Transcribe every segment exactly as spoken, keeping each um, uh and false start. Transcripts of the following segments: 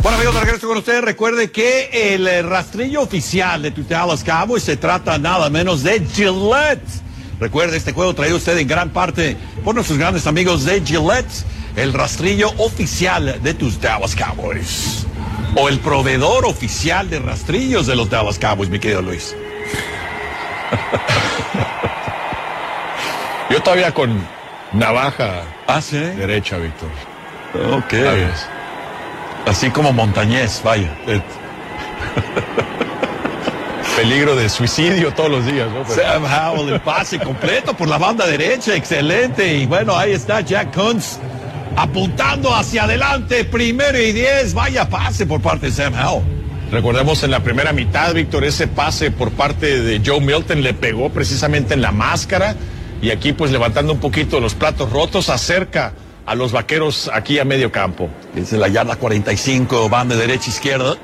Bueno, amigos, de regreso con ustedes. Recuerde que el rastrillo oficial de tus Dallas Cowboys se trata nada menos de Gillette. Recuerde, este juego traído a usted en gran parte por nuestros grandes amigos de Gillette, el rastrillo oficial de tus Dallas Cowboys. O el proveedor oficial de rastrillos de los Dallas Cowboys, mi querido Luis. Yo todavía con navaja ¿Ah, sí? derecha, Víctor. Ok. Así como Montañez, vaya. Peligro de suicidio todos los días, ¿no? Pero... Sam Howell, el pase completo por la banda derecha, excelente. Y bueno, ahí está Jack Kunz apuntando hacia adelante, primero y diez. Vaya pase por parte de Sam Howell. Recordemos en la primera mitad, Víctor, ese pase por parte de Joe Milton le pegó precisamente en la máscara. Y aquí, pues, levantando un poquito los platos rotos, acerca a los vaqueros aquí a medio campo. Es la yarda cuarenta y cinco, banda derecha-izquierda.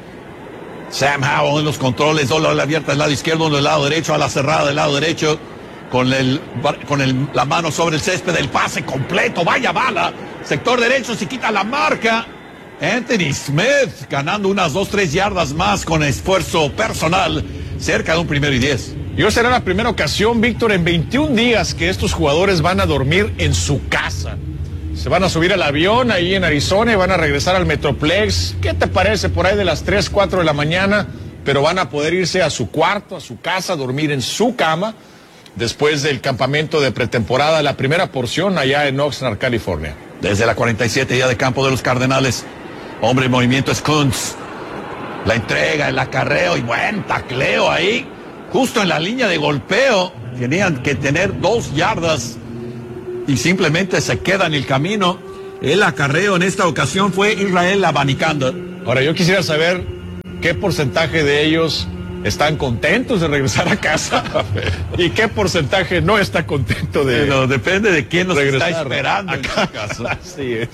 Sam Howell en los controles, doble abierta del lado izquierdo, uno del lado derecho, a la cerrada del lado derecho, con, el, con el, la mano sobre el césped, el pase completo, vaya bala. Sector derecho, se quita la marca. Anthony Smith ganando unas dos, tres yardas más con esfuerzo personal, cerca de un primero y diez. Y hoy será la primera ocasión, Víctor, en veintiún días que estos jugadores van a dormir en su casa. Se van a subir al avión ahí en Arizona y van a regresar al Metroplex. ¿Qué te parece? Por ahí de las tres, cuatro de la mañana, pero van a poder irse a su cuarto, a su casa, dormir en su cama, después del campamento de pretemporada, la primera porción allá en Oxnard, California. Desde la cuarenta y siete ya de campo de los Cardenales. Hombre en movimiento es Kunz. La entrega, el acarreo y buen tacleo ahí. Justo en la línea de golpeo, tenían que tener dos yardas y simplemente se queda en el camino. El acarreo en esta ocasión fue Israel Abanikanda. Ahora, yo quisiera saber qué porcentaje de ellos están contentos de regresar a casa y qué porcentaje no está contento de Pero depende de quién nos regresar está esperando a en casa. su casa. Así es.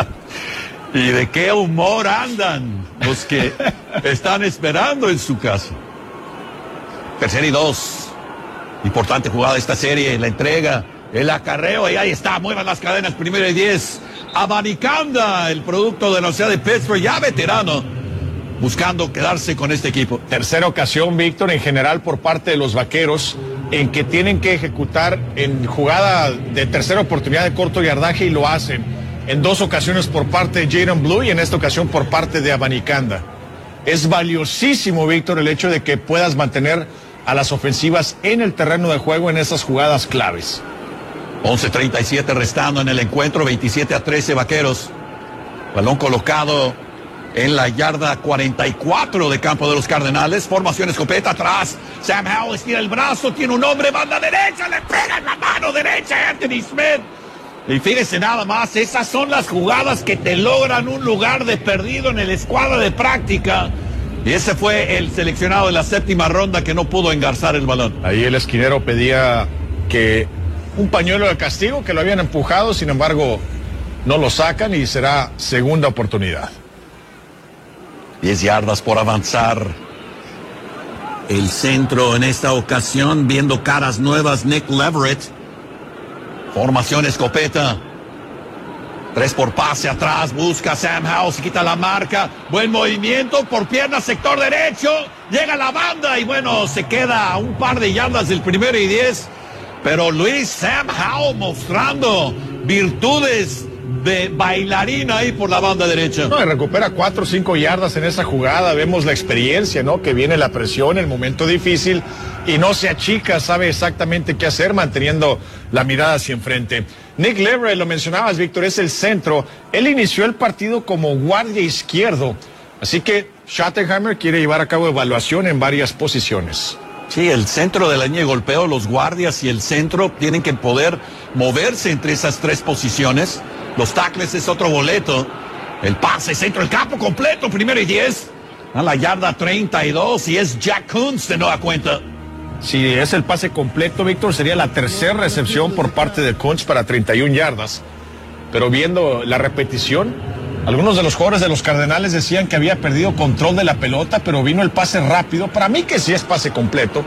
Y de qué humor andan los que están esperando en su casa. Tercera y dos. Importante jugada esta serie, la entrega, el acarreo, y ahí está, muevan las cadenas, primero y diez. Abanikanda, el producto de la Universidad de Pittsburgh, ya veterano, buscando quedarse con este equipo. Tercera ocasión, Víctor, en general por parte de los vaqueros, en que tienen que ejecutar en jugada de tercera oportunidad de corto yardaje y lo hacen. En dos ocasiones por parte de Jaden Blue y en esta ocasión por parte de Abanikanda. Es valiosísimo, Víctor, el hecho de que puedas mantener a las ofensivas en el terreno de juego en esas jugadas claves. once treinta y siete restando en el encuentro, veintisiete a trece vaqueros. Balón colocado en la yarda cuarenta y cuatro de campo de los Cardenales. Formación escopeta atrás. Sam Howell estira el brazo, tiene un hombre, banda derecha, le pega en la mano derecha a Anthony Smith. Y fíjese nada más, esas son las jugadas que te logran un lugar de perdido en el escuadra de práctica. Y ese fue el seleccionado de la séptima ronda que no pudo engarzar el balón. Ahí el esquinero pedía que un pañuelo de castigo, que lo habían empujado, sin embargo, no lo sacan y será segunda oportunidad. diez yardas por avanzar. El centro en esta ocasión, viendo caras nuevas, Nick Leverett. Formación escopeta. Tres por pase atrás, busca Sam Howell, se quita la marca. Buen movimiento por pierna, sector derecho. Llega la banda y bueno, se queda a un par de yardas del primero y diez. Pero Luis, Sam Howell mostrando virtudes de bailarina ahí por la banda derecha. No, y recupera cuatro o cinco yardas en esa jugada. Vemos la experiencia, ¿no? Que viene la presión, el momento difícil y no se achica, sabe exactamente qué hacer, manteniendo la mirada hacia enfrente. Nick Leverett, lo mencionabas, Víctor, es el centro. Él inició el partido como guardia izquierdo. Así que Schottenheimer quiere llevar a cabo evaluación en varias posiciones. Sí, el centro de la línea de golpeo, los guardias y el centro tienen que poder moverse entre esas tres posiciones. Los tackles es otro boleto. El pase, centro, el campo completo, primero y diez. A la yarda treinta y dos y es Jack Kunz de nueva cuenta. Si es el pase completo, Víctor, sería la tercera recepción por parte de Kunz para treinta y una yardas. Pero viendo la repetición, algunos de los jugadores de los Cardenales decían que había perdido control de la pelota, pero vino el pase rápido. Para mí que sí es pase completo.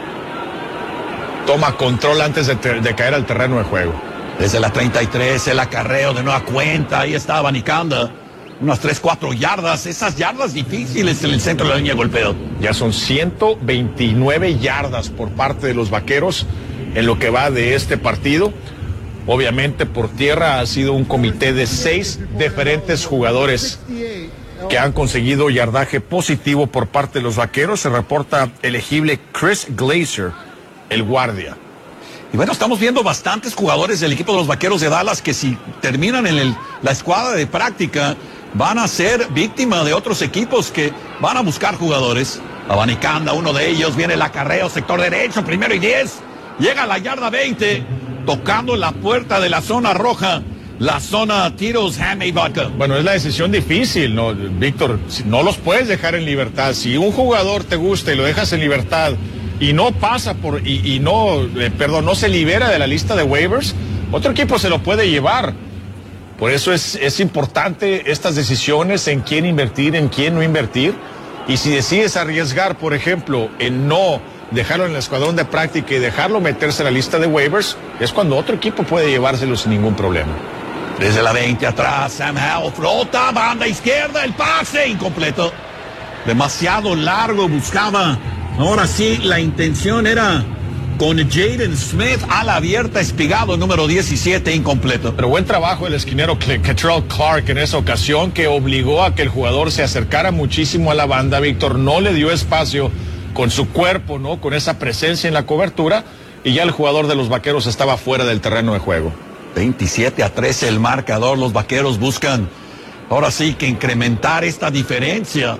Toma control antes de, de caer al terreno de juego. Desde la treinta y tres, el acarreo de nueva cuenta. Ahí está Abanikanda. unas tres, cuatro yardas, esas yardas difíciles en el centro de la línea de golpeo. Ya son ciento veintinueve yardas por parte de los Vaqueros en lo que va de este partido. Obviamente por tierra ha sido un comité de seis diferentes jugadores que han conseguido yardaje positivo por parte de los Vaqueros. Se reporta elegible Chris Glazer, el guardia. Y bueno, estamos viendo bastantes jugadores del equipo de los Vaqueros de Dallas que si terminan en el, la escuadra de práctica van a ser víctimas de otros equipos que van a buscar jugadores. Abanicanda, uno de ellos, viene el acarreo, sector derecho, primero y diez. Llega a la yarda veinte, tocando la puerta de la zona roja, la zona tiros, Hammy Vodka. Bueno, es la decisión difícil, ¿no, Víctor? No los puedes dejar en libertad. Si un jugador te gusta y lo dejas en libertad y no pasa por, y, y no, eh, perdón, no se libera de la lista de waivers, otro equipo se lo puede llevar. Por eso es, es importante estas decisiones en quién invertir, en quién no invertir. Y si decides arriesgar, por ejemplo, en no dejarlo en el escuadrón de práctica y dejarlo meterse en la lista de waivers, es cuando otro equipo puede llevárselo sin ningún problema. Desde la veinte atrás, Sam Howell flota, banda izquierda, el pase incompleto. Demasiado largo, buscaba. Ahora sí, la intención era con Jaden Smith a la abierta, espigado, número diecisiete, incompleto. Pero buen trabajo el esquinero Ketrell Clark en esa ocasión, que obligó a que el jugador se acercara muchísimo a la banda. Víctor no le dio espacio con su cuerpo, ¿no? Con esa presencia en la cobertura, y ya el jugador de los Vaqueros estaba fuera del terreno de juego. veintisiete a trece el marcador. Los Vaqueros buscan ahora sí que incrementar esta diferencia.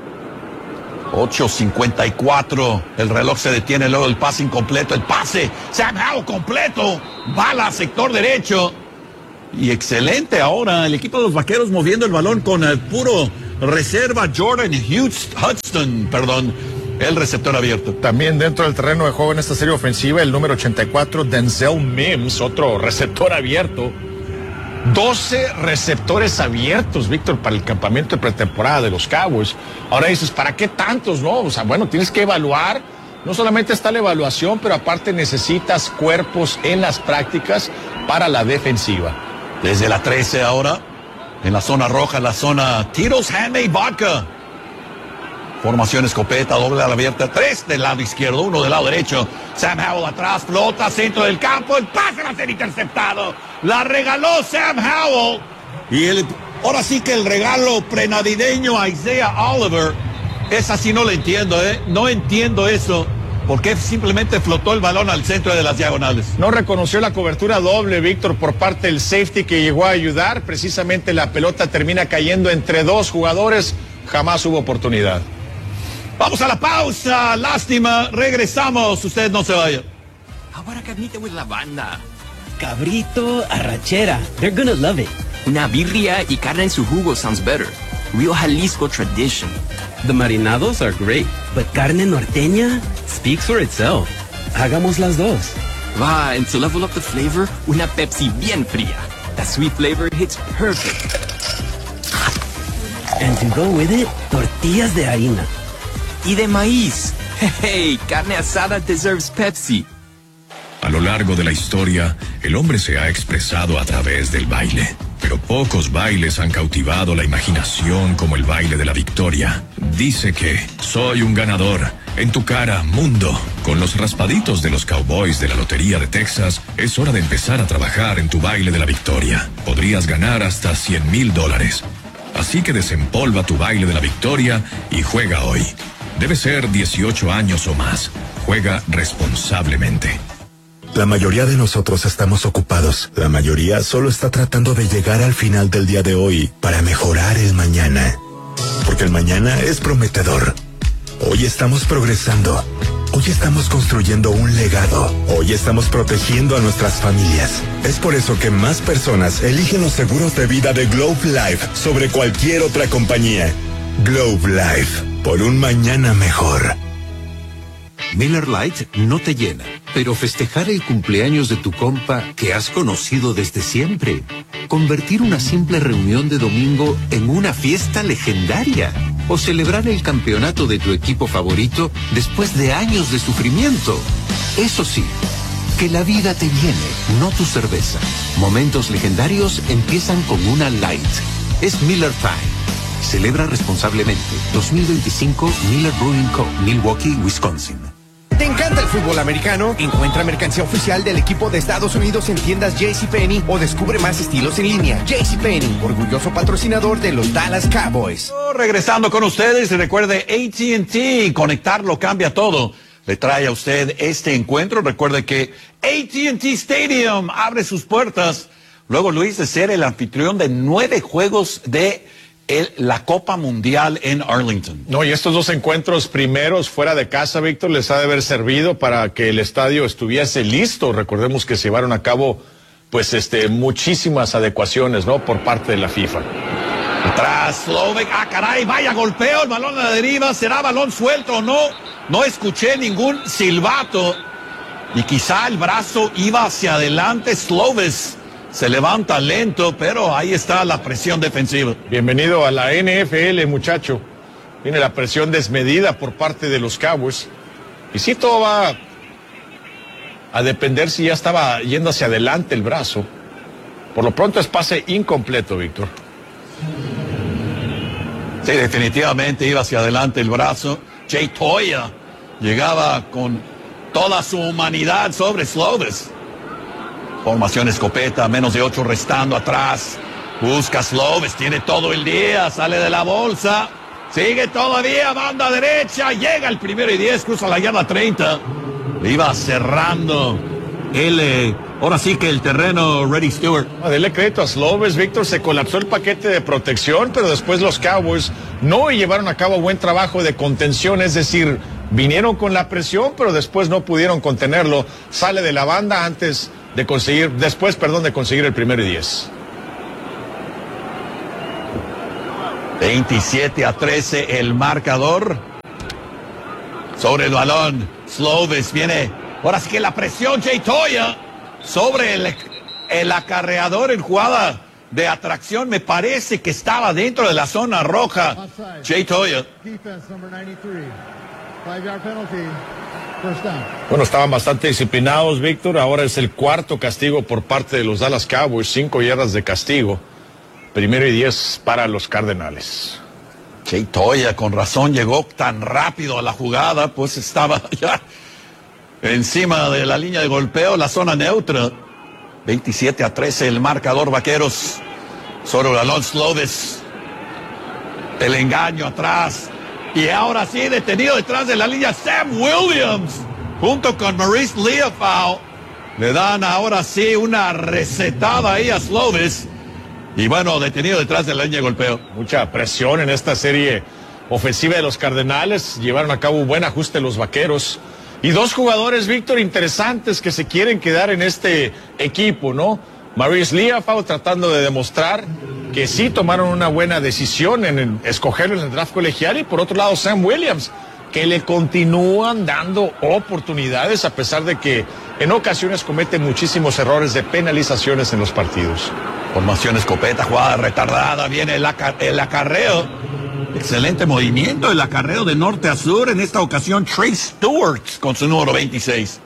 ocho cincuenta y cuatro, el reloj se detiene, luego el pase incompleto, el pase, Sam Howell completo, bala, sector derecho, y excelente ahora el equipo de los Vaqueros moviendo el balón con el puro reserva, Jordan Hudson, perdón, el receptor abierto. También dentro del terreno de juego en esta serie ofensiva, el número ochenta y cuatro, Denzel Mims, otro receptor abierto. doce receptores abiertos, Víctor, para el campamento de pretemporada de los Cowboys. Ahora dices, ¿para qué tantos, no? O sea, bueno, tienes que evaluar. No solamente está la evaluación, pero aparte necesitas cuerpos en las prácticas para la defensiva. Desde la trece ahora, en la zona roja, la zona tiros, Handmade Vodka. Formación escopeta, doble a la abierta, tres del lado izquierdo, uno del lado derecho. Sam Howell atrás, flota, centro del campo, el pase va a ser interceptado. La regaló Sam Howell. Y el, ahora sí que el regalo prenavideño a Isaiah Oliver, esa sí no la entiendo, ¿eh? No entiendo eso. Porque simplemente flotó el balón al centro de las diagonales. No reconoció la cobertura doble, Víctor, por parte del safety que llegó a ayudar. Precisamente la pelota termina cayendo entre dos jugadores. Jamás hubo oportunidad. Vamos a la pausa, lástima, regresamos, usted no se vaya. Ahora carnita with la banda. Cabrito, arrachera, they're gonna love it. Una birria y carne en su jugo sounds better. Real Jalisco tradition. The marinados are great, but carne norteña speaks for itself. Hagamos las dos. Va, and to level up the flavor, una Pepsi bien fría. That sweet flavor hits perfect. And to go with it, tortillas de harina. Y de maíz. Hey, carne asada deserves Pepsi. A lo largo de la historia, el hombre se ha expresado a través del baile. Pero pocos bailes han cautivado la imaginación como el baile de la victoria. Dice que soy un ganador. En tu cara, mundo. Con los raspaditos de los Cowboys de la Lotería de Texas, es hora de empezar a trabajar en tu baile de la victoria. Podrías ganar hasta cien mil dólares. Así que desempolva tu baile de la victoria y juega hoy. Debe ser dieciocho años o más. Juega responsablemente. La mayoría de nosotros estamos ocupados. La mayoría solo está tratando de llegar al final del día de hoy para mejorar el mañana. Porque el mañana es prometedor. Hoy estamos progresando. Hoy estamos construyendo un legado. Hoy estamos protegiendo a nuestras familias. Es por eso que más personas eligen los seguros de vida de Globe Life sobre cualquier otra compañía. Globe Life, por un mañana mejor. Miller Lite no te llena, pero festejar el cumpleaños de tu compa que has conocido desde siempre. Convertir una simple reunión de domingo en una fiesta legendaria. O celebrar el campeonato de tu equipo favorito después de años de sufrimiento. Eso sí, que la vida te llene, no tu cerveza. Momentos legendarios empiezan con una Light. Es Miller Time. Celebra responsablemente. dos mil veinticinco Miller Brewing Co., Milwaukee, Wisconsin. ¿Te encanta el fútbol americano? Encuentra mercancía oficial del equipo de Estados Unidos en tiendas JCPenney o descubre más estilos en línea. JCPenney, orgulloso patrocinador de los Dallas Cowboys. Regresando con ustedes, recuerde A T and T, conectarlo cambia todo. Le trae a usted este encuentro. Recuerde que A T and T Stadium abre sus puertas luego, Luis, de ser el anfitrión de nueve juegos de El, la Copa Mundial en Arlington. No, y estos dos encuentros primeros fuera de casa, Víctor, les ha de haber servido para que el estadio estuviese listo. Recordemos que se llevaron a cabo, pues, este, muchísimas adecuaciones, ¿no?, por parte de la FIFA. Atrás, Slovak, ah, caray, vaya golpeo, el balón a la deriva, ¿será balón suelto o no? No escuché ningún silbato, y quizá el brazo iba hacia adelante. Slovis se levanta lento, pero ahí está la presión defensiva. Bienvenido a la N F L, muchacho. Viene la presión desmedida por parte de los Cowboys. Y sí, todo va a depender si ya estaba yendo hacia adelante el brazo. Por lo pronto es pase incompleto, Víctor. Sí, definitivamente iba hacia adelante el brazo. Jay Toya llegaba con toda su humanidad sobre Slovis. Formación escopeta, menos de ocho restando atrás. Busca Slovis, tiene todo el día, sale de la bolsa. Sigue todavía, banda derecha, llega el primero y diez, cruza la yarda treinta. Le iba cerrando el, eh, ahora sí que el terreno, Reddy Stewart. Ah, dele crédito a Slovis, Víctor, se colapsó el paquete de protección, pero después los Cowboys no llevaron a cabo buen trabajo de contención, es decir, vinieron con la presión, pero después no pudieron contenerlo. Sale de la banda antes de conseguir, después, perdón, de conseguir el primero y diez. veintisiete a trece el marcador. Sobre el balón, Slovis viene, ahora sí que la presión, Jay Toya, sobre el, el acarreador en jugada de atracción, me parece que estaba dentro de la zona roja. Jay Toya. Bueno, estaban bastante disciplinados, Víctor. Ahora es el cuarto castigo por parte de los Dallas Cowboys. Cinco yardas de castigo. Primero y diez para los Cardenales. Jay Toya, con razón, llegó tan rápido a la jugada, pues estaba ya encima de la línea de golpeo, la zona neutra. veintisiete a trece el marcador, Vaqueros. Sobre el balón, Slovis. El engaño atrás. Y ahora sí, detenido detrás de la línea, Sam Williams, junto con Maurice Leafau. Le dan ahora sí una recetada ahí a Slovis. Y bueno, detenido detrás de la línea de golpeo. Mucha presión en esta serie ofensiva de los Cardenales. Llevaron a cabo un buen ajuste los Vaqueros. Y dos jugadores, Víctor, interesantes que se quieren quedar en este equipo, ¿no? Maurice Leafau tratando de demostrar que sí tomaron una buena decisión en escogerlo en el draft colegial, y por otro lado Sam Williams, que le continúan dando oportunidades a pesar de que en ocasiones comete muchísimos errores de penalizaciones en los partidos. Formación escopeta, jugada retardada, viene el, aca el acarreo. Excelente movimiento, el acarreo de norte a sur, en esta ocasión Trey Stewart con su número veintiséis.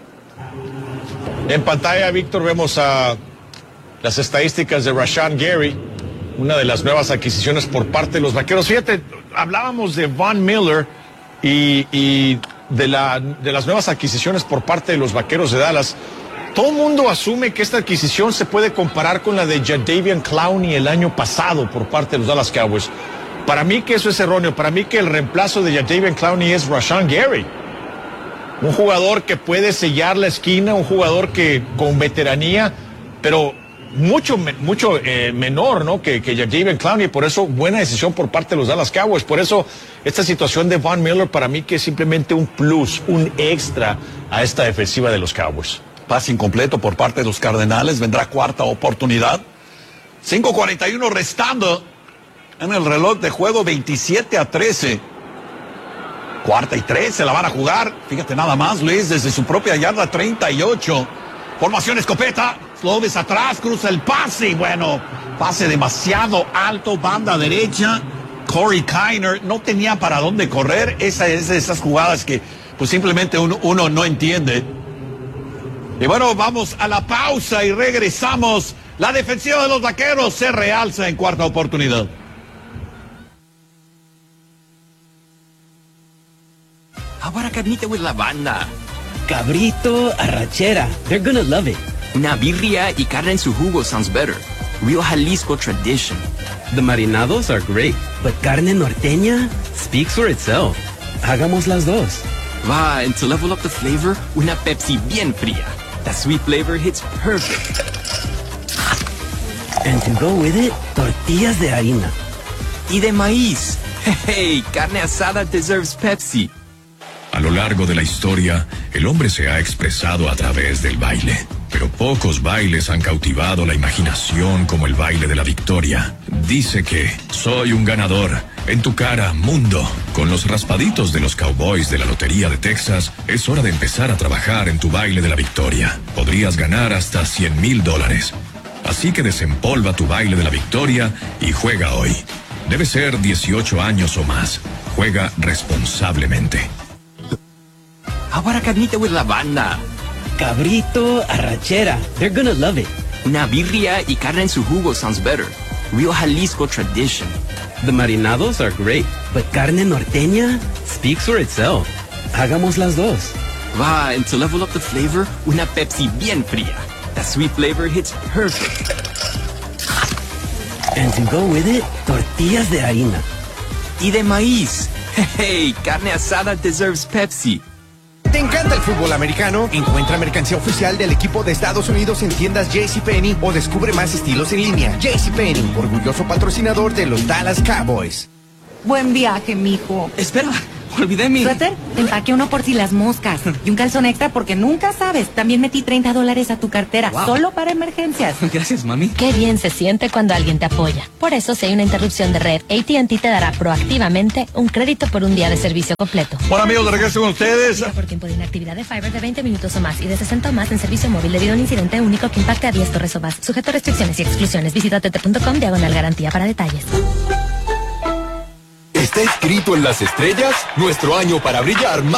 En pantalla, Víctor, vemos a las estadísticas de Rashawn Gary, una de las nuevas adquisiciones por parte de los Vaqueros. Fíjate, hablábamos de Von Miller y, y de, la, de las nuevas adquisiciones por parte de los Vaqueros de Dallas. Todo el mundo asume que esta adquisición se puede comparar con la de Jadeveon Clowney el año pasado por parte de los Dallas Cowboys. Para mí que eso es erróneo. Para mí que el reemplazo de Jadeveon Clowney es Rashawn Gary. Un jugador que puede sellar la esquina, un jugador que con veteranía, pero mucho, mucho eh, menor, ¿no? Que, que Jadeveon Clowney. Por eso, buena decisión por parte de los Dallas Cowboys. Por eso, esta situación de Von Miller para mí que es simplemente un plus, un extra a esta defensiva de los Cowboys. Pase incompleto por parte de los Cardenales. Vendrá cuarta oportunidad. cinco cuarenta y uno restando en el reloj de juego, veintisiete a trece. Cuarta y tres, se la van a jugar. Fíjate nada más, Luis, desde su propia yarda treinta y ocho. Formación escopeta. Slovis atrás, cruza el pase. Y bueno, pase demasiado alto, banda derecha. Corey Kiner no tenía para dónde correr. Esa es de esas jugadas que pues simplemente uno, uno no entiende. Y bueno, vamos a la pausa y regresamos La defensiva de los Vaqueros se realza en cuarta oportunidad. Ahora carnita with lavanda. Cabrito, arrachera. They're gonna love it. Una birria y carne en su jugo sounds better. Real Jalisco tradition. The marinados are great, but carne norteña speaks for itself. Hagamos las dos. Va, and to level up the flavor, una Pepsi bien fría. That sweet flavor hits perfect. And to go with it, tortillas de harina. Y de maíz. Hey, carne asada deserves Pepsi. A lo largo de la historia, el hombre se ha expresado a través del baile. Pero pocos bailes han cautivado la imaginación como el baile de la victoria. Dice que soy un ganador. En tu cara, mundo. Con los raspaditos de los Cowboys de la Lotería de Texas, es hora de empezar a trabajar en tu baile de la victoria. Podrías ganar hasta cien mil dólares. Así que desempolva tu baile de la victoria y juega hoy. Debe ser dieciocho años o más. Juega responsablemente. Ahora carnita with lavanda. Cabrito, arrachera. They're gonna love it. Una birria y carne en su jugo sounds better. Real Jalisco tradition. The marinados are great, but carne norteña speaks for itself. Hagamos las dos. Va, and to level up the flavor, una Pepsi bien fría. That sweet flavor hits perfect. And to go with it, tortillas de harina. Y de maíz. Hey, carne asada deserves Pepsi. ¿Te encanta el fútbol americano? Encuentra mercancía oficial del equipo de Estados Unidos en tiendas JCPenney o descubre más estilos en línea. JCPenney, orgulloso patrocinador de los Dallas Cowboys. Buen viaje, mijo. Espera, olvidé mi... Suéter, empaque uno por si las moscas. Y un calzón extra porque nunca sabes. También metí treinta dólares a tu cartera, wow, solo para emergencias. Gracias, mami. Qué bien se siente cuando alguien te apoya. Por eso, si hay una interrupción de red, A T and T te dará proactivamente un crédito por un día de servicio completo. Bueno, amigos, de regreso con ustedes. Por tiempo de inactividad de Fiber de veinte minutos o más y de sesenta o más en servicio móvil debido a un incidente único que impacte a diez torres o más. Sujeto a restricciones y exclusiones. Visita t t punto com diagonal garantía para detalles. ¿Está escrito en las estrellas? Nuestro año para brillar más.